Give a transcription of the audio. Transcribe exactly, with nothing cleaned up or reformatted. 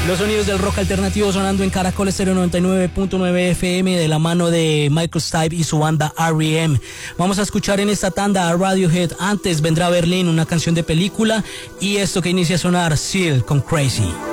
Los sonidos del rock alternativo sonando en Caracol Estéreo noventa y nueve punto nueve F M de la mano de Michael Stipe y su banda R E M. Vamos a escuchar en esta tanda a Radiohead. Antes vendrá Berlín, una canción de película, y esto que inicia a sonar, Seal con Crazy.